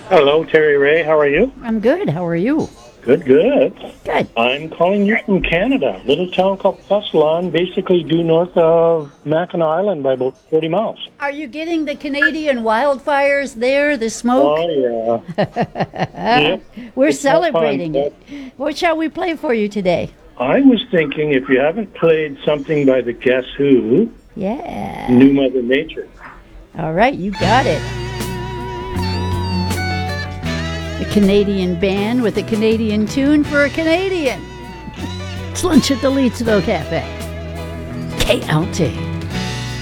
Hello, Terry Ray. How are you? I'm good. How are you? Good, good. Good. I'm calling you from Canada, little town called Thessalon, basically due north of Mackinac Island by about 40 miles. Are you getting the Canadian wildfires there, the smoke? Oh, yeah. Yep. We're It's not fun. celebrating it. But What shall we play for you today? I was thinking if you haven't played something by the Guess Who, Yeah. New Mother Nature. All right, you got it. A Canadian band with a Canadian tune for a Canadian. It's lunch at the Leedsville Cafe. KLT.